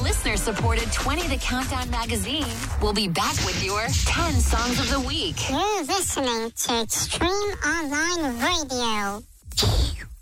listener-supported 20 The Countdown magazine will be back with your 10 songs of the week. You're listening to Extreme Online Radio.